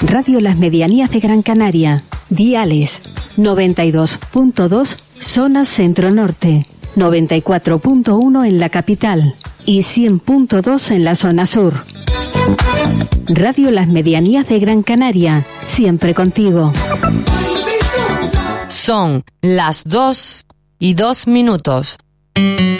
Radio Las Medianías de Gran Canaria. Diales 92.2 zona centro-norte, 94.1 en la capital y 100.2 en la zona sur. Radio Las Medianías de Gran Canaria, siempre contigo. Son las 2:02.